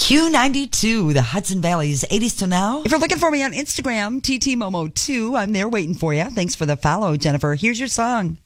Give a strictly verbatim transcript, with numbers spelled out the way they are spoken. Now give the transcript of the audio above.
Q ninety-two, the Hudson Valley's eighties to now. If you're looking for me on Instagram, T T Momo two, I'm there waiting for you. Thanks for the follow, Jennifer. Here's your song.